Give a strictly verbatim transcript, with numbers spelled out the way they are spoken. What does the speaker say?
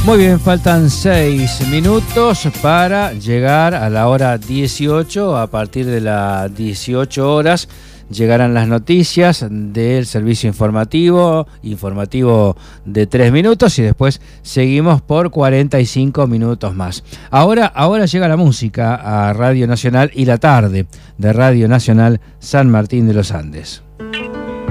Muy bien, faltan seis minutos para llegar a la hora dieciocho. A partir de las dieciocho horas llegarán las noticias del servicio informativo, informativo de tres minutos, y después seguimos por cuarenta y cinco minutos más. Ahora, ahora llega la música a Radio Nacional y la tarde de Radio Nacional San Martín de los Andes.